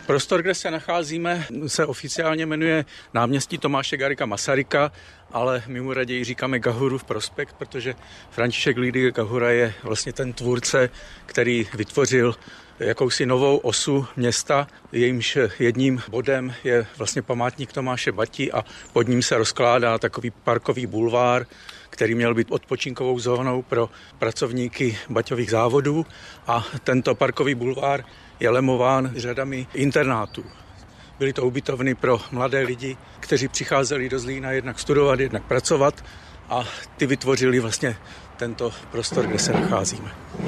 Prostor, kde se nacházíme, se oficiálně jmenuje náměstí Tomáše Garrigua Masaryka, ale my mu raději říkáme Gahurův prospekt, protože František Lidice Gahura je vlastně ten tvůrce, který vytvořil jakousi novou osu města. Jejímž jedním bodem je vlastně památník Tomáše Bati a pod ním se rozkládá takový parkový bulvár, který měl být odpočinkovou zónou pro pracovníky baťových závodů, a tento parkový bulvár je lemován řadami internátů. Byly to ubytovny pro mladé lidi, kteří přicházeli do Zlína jednak studovat, jednak pracovat, a ty vytvořili vlastně tento prostor, kde se nacházíme.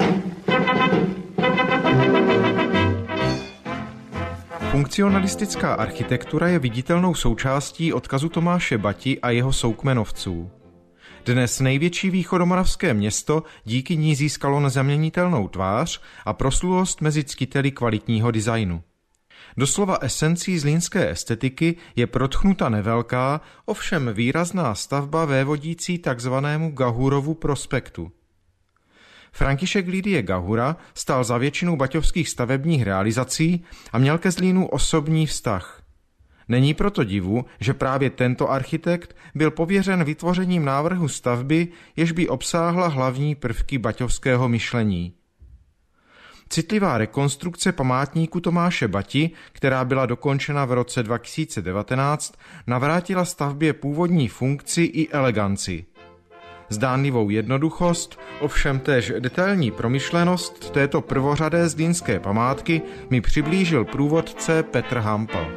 Funkcionalistická architektura je viditelnou součástí odkazu Tomáše Bati a jeho soukmenovců. Dnes největší východomoravské město díky ní získalo nezaměnitelnou tvář a proslulost mezi ctiteli kvalitního designu. Doslova esencí zlínské estetiky je protchnuta nevelká, ovšem výrazná stavba vévodící takzvanému Gahurovu prospektu. František Lidice Gahura stál za většinou baťovských stavebních realizací a měl ke Zlínu osobní vztah. Není proto divu, že právě tento architekt byl pověřen vytvořením návrhu stavby, jež by obsáhla hlavní prvky baťovského myšlení. Citlivá rekonstrukce památníku Tomáše Bati, která byla dokončena v roce 2019, navrátila stavbě původní funkci i eleganci. Zdánlivou jednoduchost, ovšem též detailní promyšlenost této prvořadé zlínské památky mi přiblížil průvodce Petr Hampl.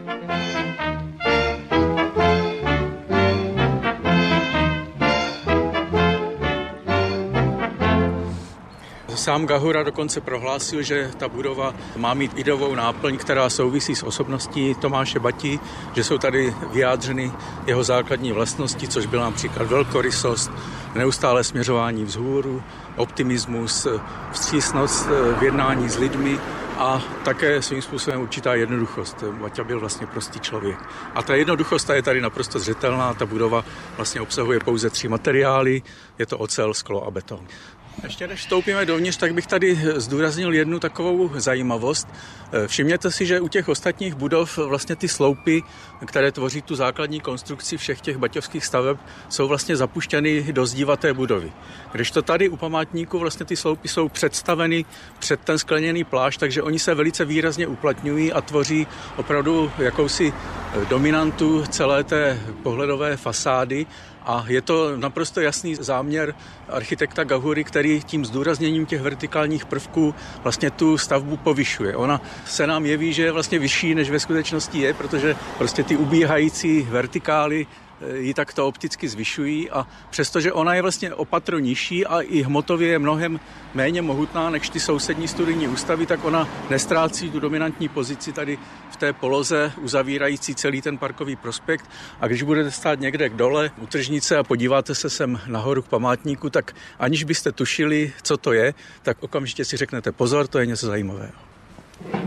Sám Gahura dokonce prohlásil, že ta budova má mít ideovou náplň, která souvisí s osobností Tomáše Bati, že jsou tady vyjádřeny jeho základní vlastnosti, což byla například velkorysost, neustále směřování vzhůru, optimismus, vstřícnost v jednání s lidmi a také svým způsobem určitá jednoduchost. Baťa byl vlastně prostý člověk. A ta jednoduchost ta je tady naprosto zřetelná. Ta budova vlastně obsahuje pouze 3 materiály, je to ocel, sklo a beton. Ještě než vstoupíme dovnitř, tak bych tady zdůraznil jednu takovou zajímavost. Všimněte si, že u těch ostatních budov vlastně ty sloupy, které tvoří tu základní konstrukci všech těch baťovských staveb, jsou vlastně zapuštěny do zdivaté budovy. Kdežto tady u památníku vlastně ty sloupy jsou představeny před ten skleněný plášť, takže oni se velice výrazně uplatňují a tvoří opravdu jakousi dominantu celé té pohledové fasády. A je to naprosto jasný záměr architekta Gahury, který tím zdůrazněním těch vertikálních prvků vlastně tu stavbu povyšuje. Ona se nám jeví, že je vlastně vyšší, než ve skutečnosti je, protože prostě ty ubíhající vertikály ji takto opticky zvyšují, a přestože ona je vlastně o patro nižší a i hmotově je mnohem méně mohutná než ty sousední studijní ústavy, tak ona nestrácí tu dominantní pozici tady v té poloze uzavírající celý ten parkový prospekt. A když budete stát někde dole u tržnice a podíváte se sem nahoru k památníku, tak aniž byste tušili, co to je, tak okamžitě si řeknete pozor, to je něco zajímavého.